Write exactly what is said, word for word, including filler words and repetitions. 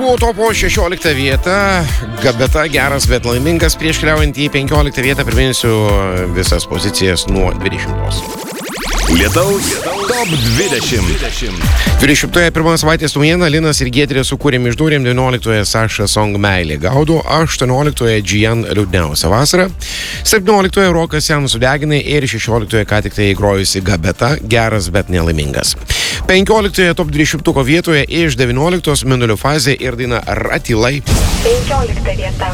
buvo topo šešioliktą vietą. Gabeta, geras, bet laimingas. Prieš keliaujant į penkioliktą vietą priminsiu visas pozicijas nuo dvidešimtos. Lietaus top dvidešimt. dvidešimtoje pirmos savaitės naujiena. Linas ir Giedrė sukūrėm išdūrėm. devynioliktoje Saša Song Meilė gaudo. aštuonioliktoje Gian Liūdniausia vasara. septynioliktoje Rokas Jan sudeginai. Ir šešioliktoje ką tik tai grojusi Gabeta, geras, bet nelaimingas. penkioliktoje top dvidešimtuko vietoje iš devynioliktos Mėnulio fazė ir daina Ratilai. penkiolikta vieta.